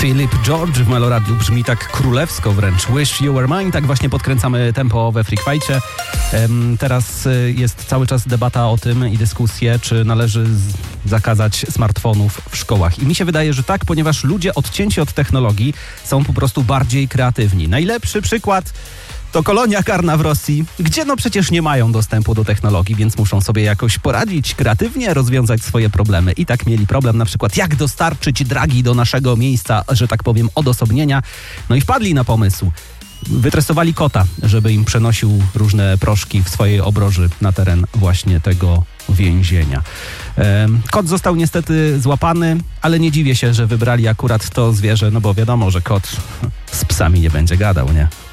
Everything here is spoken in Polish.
Philip George w Meloradiu brzmi tak królewsko wręcz. Wish You Were Mine. Tak właśnie podkręcamy tempo we Freak Fight'cie. Teraz jest cały czas debata o tym i dyskusje, czy należy zakazać smartfonów w szkołach. I mi się wydaje, że tak, ponieważ ludzie odcięci od technologii są po prostu bardziej kreatywni. Najlepszy przykład to kolonia karna w Rosji, gdzie no przecież nie mają dostępu do technologii, więc muszą sobie jakoś poradzić kreatywnie, rozwiązać swoje problemy. I tak mieli problem na przykład, jak dostarczyć dragi do naszego miejsca, że tak powiem, odosobnienia. No i wpadli na pomysł. Wytresowali kota, żeby im przenosił różne proszki w swojej obroży na teren właśnie tego więzienia. Kot został niestety złapany, ale nie dziwię się, że wybrali akurat to zwierzę, no bo wiadomo, że kot z psami nie będzie gadał, nie?